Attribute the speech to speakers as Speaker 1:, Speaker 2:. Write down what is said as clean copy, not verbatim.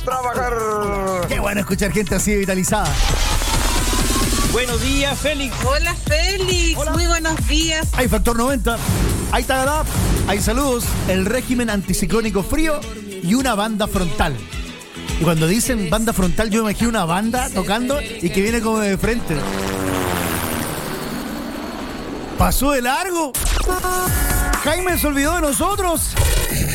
Speaker 1: Trabajar.
Speaker 2: Qué bueno escuchar gente así vitalizada.
Speaker 3: Buenos días, Félix.
Speaker 4: Hola, Félix.
Speaker 2: Hola.
Speaker 4: Muy buenos días.
Speaker 2: Hay Factor 90, hay Tagadá, hay saludos, el régimen anticiclónico frío y una banda frontal. Y cuando dicen banda frontal, yo me imagino una banda tocando y que viene como de frente. ¿Pasó de largo? ¿Jaime se olvidó de nosotros?